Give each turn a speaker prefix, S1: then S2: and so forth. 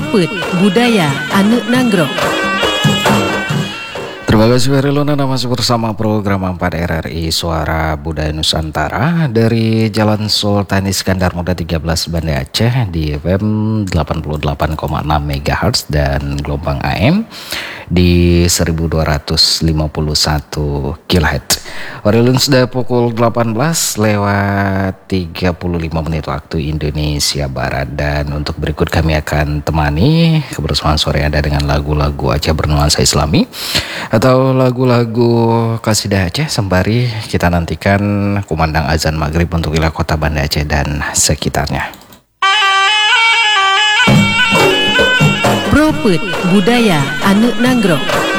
S1: Propet Budaya Anu Nanggro.
S2: Terima kasih Verilona, masih bersama program 4 RRI Suara Budaya Nusantara dari Jalan Sultan Iskandar Muda 13 Banda Aceh di FM 88,6 MHz dan gelombang AM di 1251 kHz. Warilun sudah pukul 18 lewat 35 menit waktu Indonesia Barat, dan untuk berikut kami akan temani kebersamaan sore Anda dengan lagu-lagu Aceh bernuansa Islami atau lagu-lagu Qasidah Aceh, sembari kita nantikan kumandang azan maghrib untuk wilayah kota Banda Aceh dan sekitarnya.
S1: Propet Budaya Anu Nanggro.